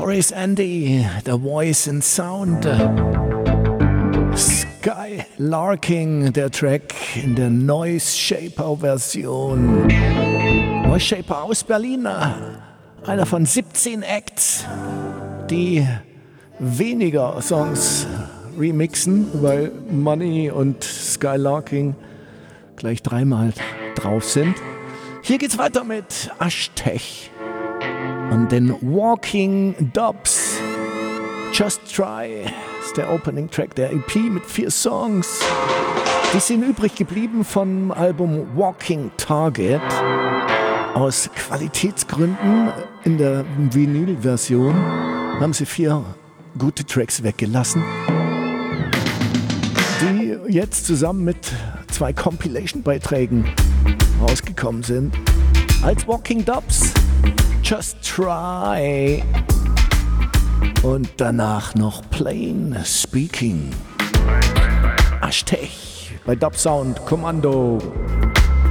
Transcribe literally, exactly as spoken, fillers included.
Boris Andy, The Voice and Sound. Sky Larking, der Track in der Noise Shaper Version. Noise Shaper aus Berlin, einer von siebzehn Acts, die weniger Songs remixen, weil Money und Sky Larking gleich dreimal drauf sind. Hier geht's weiter mit Ashtech und den Walking Dubs. Just Try ist der Opening Track der E P mit vier Songs. Die sind übrig geblieben vom Album Walking Target. Aus Qualitätsgründen in der Vinyl-Version haben sie vier gute Tracks weggelassen, die jetzt zusammen mit zwei Compilation-Beiträgen rausgekommen sind. Als Walking Dubs, Just Try und danach noch Plain Speaking. Ashtech bei Dub Sound Kommando.